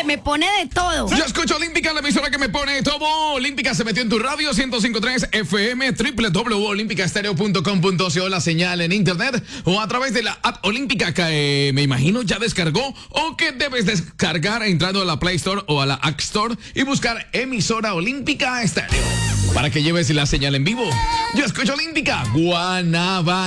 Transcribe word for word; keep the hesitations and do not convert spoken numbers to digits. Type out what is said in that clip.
me pone de todo. Yo escucho Olímpica, la emisora que me pone todo. Olímpica se metió en tu radio ciento cinco punto tres F M, doble u doble u doble u punto olímpica estéreo punto com punto co, la señal en internet o a través de la app Olímpica que eh, me imagino ya descargó o que debes descargar entrando a la Play Store o a la App Store y buscar emisora Olímpica Estéreo para que lleves la señal en vivo. Yo escucho Olímpica, Guanabana.